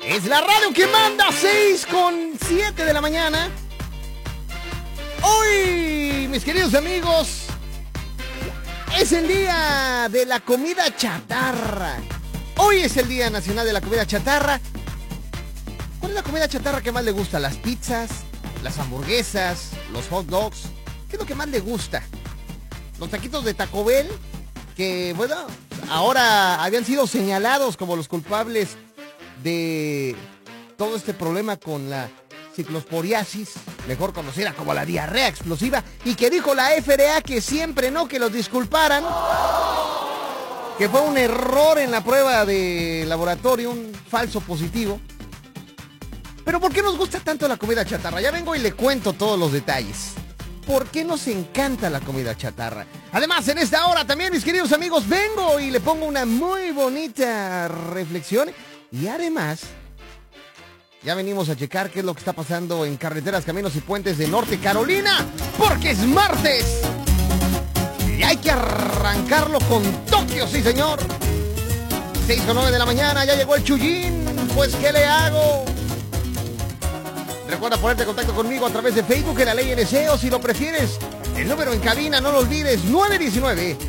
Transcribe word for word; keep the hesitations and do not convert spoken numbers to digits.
Es la radio que manda, seis con siete de la mañana. Hoy, mis queridos amigos, es el día de la comida chatarra. Hoy es el Día Nacional de la Comida Chatarra. ¿Cuál es la comida chatarra que más le gusta? ¿Las pizzas? ¿Las hamburguesas? ¿Los hot dogs? ¿Qué es lo que más le gusta? ¿Los taquitos de Taco Bell? Que, bueno, ahora habían sido señalados como los culpables de todo este problema con la ciclosporiasis, mejor conocida como la diarrea explosiva, y que dijo la F D A que siempre no, que los disculparan, que fue un error en la prueba de laboratorio, un falso positivo. Pero ¿por qué nos gusta tanto la comida chatarra? Ya vengo y le cuento todos los detalles. ¿Por qué nos encanta la comida chatarra? Además, en esta hora también, mis queridos amigos, vengo y le pongo una muy bonita reflexión. Y además, ya venimos a checar qué es lo que está pasando en carreteras, caminos y puentes de Norte Carolina, porque es martes. Y hay que arrancarlo con Tokio, sí señor. seis con nueve de la mañana, ya llegó el Chuyín. Pues, ¿qué le hago? Recuerda ponerte en contacto conmigo a través de Facebook en La Ley N C, o si lo prefieres, el número en cabina, no lo olvides, nueve uno nueve,